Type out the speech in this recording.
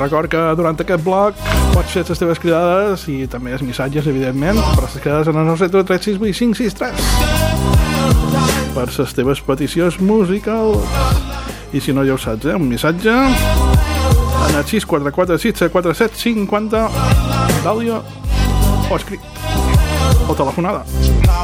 record que durant aquest bloc pots fer les teves cridades i també els missatges, evidentment, però les cridades en el 9736563 per les teves peticions musicals. I si no ja ho saps, un missatge en el 644-647-50 d'àudio o escrit o telefonada.